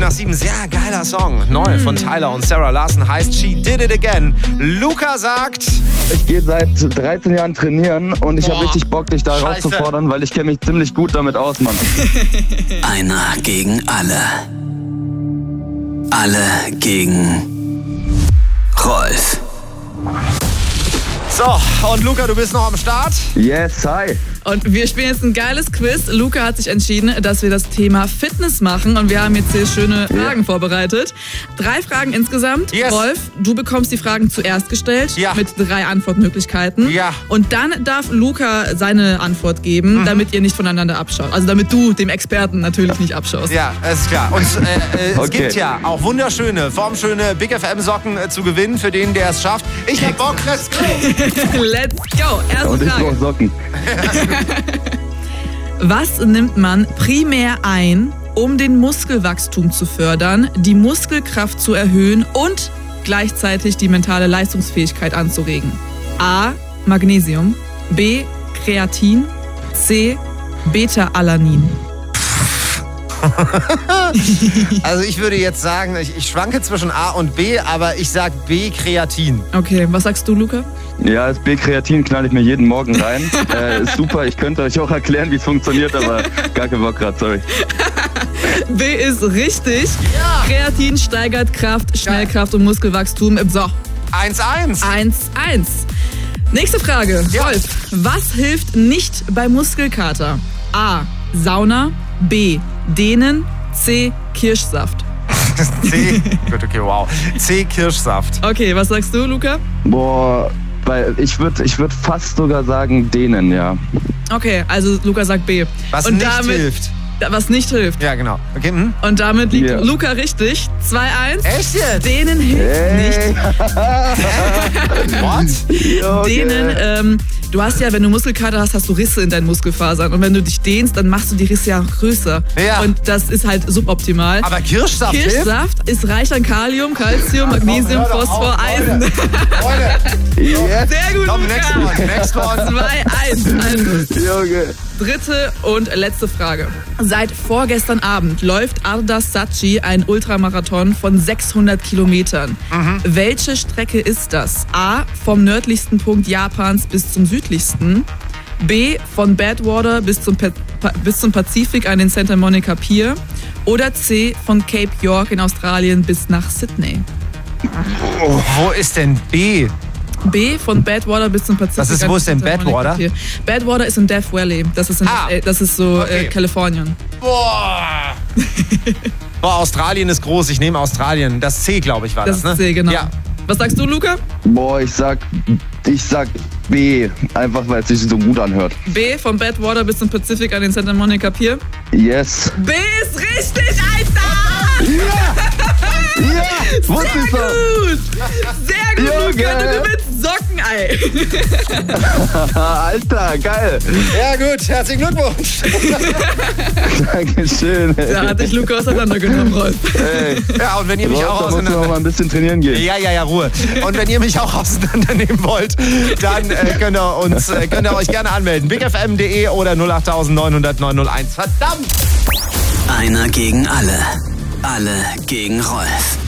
nach 7. Sehr geiler Song. Neu von Tyler und Sarah Larson heißt She Did It Again. Luca sagt... Ich gehe seit 13 Jahren trainieren und ich habe richtig Bock, dich da herauszufordern, weil ich kenne mich ziemlich gut damit aus, Mann. Einer gegen alle. Alle gegen Rolf. So, und Luca, du bist noch am Start? Yes, hi. Und wir spielen jetzt ein geiles Quiz. Luca hat sich entschieden, dass wir das Thema Fitness machen und wir haben jetzt hier schöne Fragen vorbereitet. 3 Fragen insgesamt. Yes. Rolf, du bekommst die Fragen zuerst gestellt mit 3 Antwortmöglichkeiten. Ja. Und dann darf Luca seine Antwort geben, damit ihr nicht voneinander abschaut. Also damit du dem Experten natürlich nicht abschaust. Ja, ist klar. Und es gibt ja auch wunderschöne, formschöne Big FM Socken zu gewinnen für den, der es schafft. Ich hab Bock, let's go! Let's go! Erste Und ich Frage. brauche Socken. Was nimmt man primär ein, um den Muskelwachstum zu fördern, die Muskelkraft zu erhöhen und gleichzeitig die mentale Leistungsfähigkeit anzuregen? A. Magnesium. B. Kreatin. C. Beta-Alanin. Also ich würde jetzt sagen, ich schwanke zwischen A und B, aber ich sag B, Kreatin. Okay, was sagst du, Luca? Ja, das B-Kreatin knall ich mir jeden Morgen rein. Ist super, ich könnte euch auch erklären, wie es funktioniert, aber gar keinen Bock gerade, sorry. B ist richtig. Ja. Kreatin steigert Kraft, Schnellkraft und Muskelwachstum. So. 1-1. 1-1. Nächste Frage. Ja. Rolf, was hilft nicht bei Muskelkater? A. Sauna. B. Dehnen. C. Kirschsaft. C. Gut, okay, wow. C. Kirschsaft. Okay, was sagst du, Luca? Boah, weil ich würd fast sogar sagen denen, ja. Okay, also Luca sagt B. Was Und nicht damit, hilft. Was nicht hilft. Ja, genau. Okay, Und damit liegt Ja. Luca richtig. 2-1. Echt jetzt? Dehnen hilft nicht. What? Dehnen, du hast ja, wenn du Muskelkater hast, hast du Risse in deinen Muskelfasern. Und wenn du dich dehnst, dann machst du die Risse ja auch größer. Ja. Und das ist halt suboptimal. Aber Kirschsaft hilft? Kirschsaft ist reich an Kalium, Calcium, Magnesium, hör doch Phosphor, auf, Eisen. Leute. Sehr gut, Komm, Luca. next one. 2-1. Also, Junge. dritte und letzte Frage. Seit vorgestern Abend läuft Ardas Sachi ein Ultramarathon von 600 Kilometern. Welche Strecke ist das? A. Vom nördlichsten Punkt Japans bis zum südlichsten. B. Von Badwater bis zum Pazifik an den Santa Monica Pier. Oder C. Von Cape York in Australien bis nach Sydney. Wo ist denn B? B. Von Badwater bis zum Pazifik. Wo ist denn Badwater? Badwater ist in Death Valley. Das ist, Okay. Kalifornien. Boah. Boah, Australien ist groß. Ich nehme Australien. Das C, glaube ich, war das, Das ist ne? C, genau. Ja. Was sagst du, Luca? Boah, ich sag B, einfach weil es sich so gut anhört. B. Von Badwater bis zum Pazifik an den Santa Monica Pier. Yes. B ist richtig, Alter! Ja, wusste ich doch. Gut! Sehr gut, Junge. Luca, du gewinnst Sockenei. Alter, geil. Ja, gut. Herzlichen Glückwunsch. Dankeschön. Da hat dich Luca auseinandergenommen, Rolf. Ey, Ja, und wenn ihr mich Rolf, auch da musst du noch mal ein bisschen trainieren gehen. Ja, Ruhe. Und wenn ihr mich auch auseinandernehmen wollt, dann könnt ihr euch gerne anmelden. bigfm.de oder 08900 901. Verdammt! Einer gegen alle. Alle gegen Rolf.